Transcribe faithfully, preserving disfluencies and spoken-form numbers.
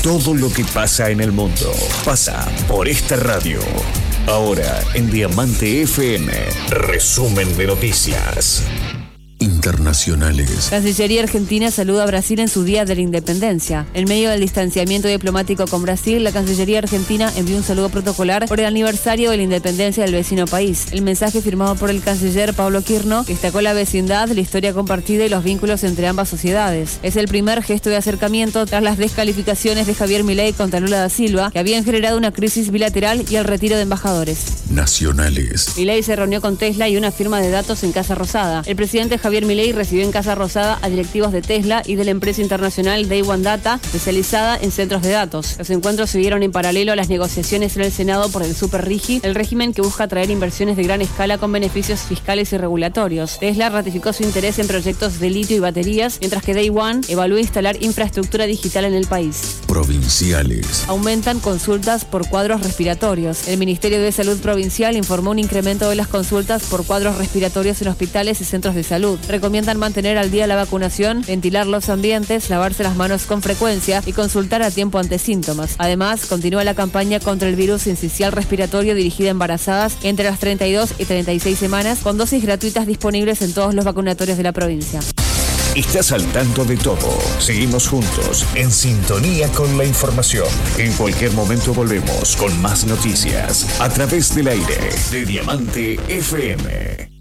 Todo lo que pasa en el mundo pasa por esta radio. Ahora en Diamante F M, resumen de noticias internacionales. Cancillería Argentina saluda a Brasil en su Día de la Independencia. En medio del distanciamiento diplomático con Brasil, la Cancillería Argentina envió un saludo protocolar por el aniversario de la independencia del vecino país. El mensaje, firmado por el canciller Pablo Quirno, destacó la vecindad, la historia compartida y los vínculos entre ambas sociedades. Es el primer gesto de acercamiento tras las descalificaciones de Javier Milei contra Lula da Silva, que habían generado una crisis bilateral, y el retiro de embajadores nacionales. Milei se reunió con Tesla y una firma de datos en Casa Rosada. El presidente Javier Milei recibió en Casa Rosada a directivos de Tesla y de la empresa internacional Day One Data, especializada en centros de datos. Los encuentros se dieron en paralelo a las negociaciones en el Senado por el Super RIGI, el régimen que busca atraer inversiones de gran escala con beneficios fiscales y regulatorios. Tesla ratificó su interés en proyectos de litio y baterías, mientras que Day One evalúa instalar infraestructura digital en el país. Provinciales. Aumentan consultas por cuadros respiratorios. El Ministerio de Salud Provincial informó un incremento de las consultas por cuadros respiratorios en hospitales y centros de salud. Recomiendan mantener al día la vacunación, ventilar los ambientes, lavarse las manos con frecuencia y consultar a tiempo ante síntomas. Además, continúa la campaña contra el virus sincicial respiratorio dirigida a embarazadas entre las treinta y dos y treinta y seis semanas, con dosis gratuitas disponibles en todos los vacunatorios de la provincia. Estás al tanto de todo. Seguimos juntos, en sintonía con la información. En cualquier momento volvemos con más noticias a través del aire de Diamante F M.